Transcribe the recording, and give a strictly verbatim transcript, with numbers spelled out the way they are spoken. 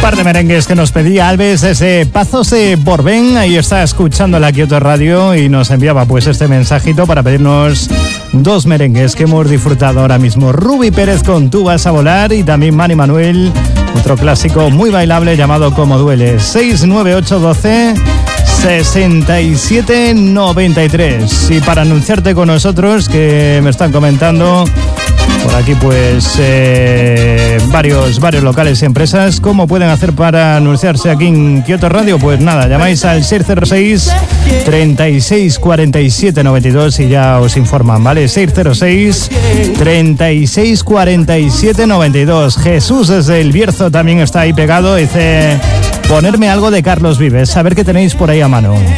par de merengues que nos pedía Alves desde Pazos de Borbén. Ahí está escuchando la Kyoto Radio y nos enviaba pues este mensajito para pedirnos dos merengues que hemos disfrutado ahora mismo. Ruby Pérez con Tú vas a volar y también Manny Manuel, otro clásico muy bailable llamado Como duele. seis nueve ocho uno dos sesenta y siete noventa y tres. Y para anunciarte con nosotros, que me están comentando por aquí pues eh, varios, varios locales y empresas, ¿cómo pueden hacer para anunciarse aquí en Kyoto Radio? Pues nada, llamáis al seis cero seis, treinta y seis, cuarenta y siete, noventa y dos y ya os informan, ¿vale? seis cero seis, treinta y seis, cuarenta y siete, noventa y dos. Jesús desde El Bierzo también está ahí pegado, dice: ponerme algo de Carlos Vives, a ver qué tenéis por ahí a mano.